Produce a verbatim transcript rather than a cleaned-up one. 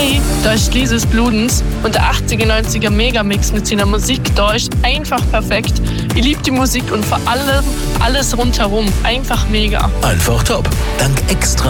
Hey, da ist Lises Bludens und der achtziger, neunziger Megamix mit seiner Musik da ist einfach perfekt. Ich liebe die Musik und vor allem alles rundherum. Einfach mega. Einfach top. Dank extra